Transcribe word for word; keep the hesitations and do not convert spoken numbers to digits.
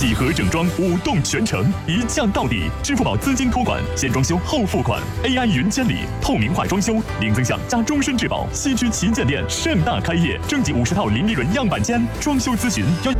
几何整装，五动全程，一降到底。支付宝资金托管，先装修后付款 ，A I 云监理，透明化装修，零增项加终身质保。西区旗舰店盛大开业，正极五十套零利润样板间，装修咨询幺。